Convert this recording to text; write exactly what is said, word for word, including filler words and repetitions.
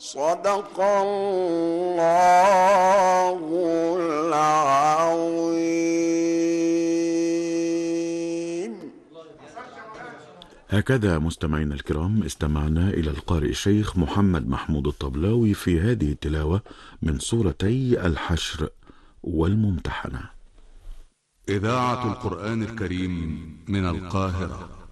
صدق الله العظيم. هكذا مستمعينا الكرام استمعنا إلى القارئ الشيخ محمد محمود الطبلاوي في هذه التلاوة من سورتي الحشر والممتحنة. إذاعة القرآن الكريم من القاهرة.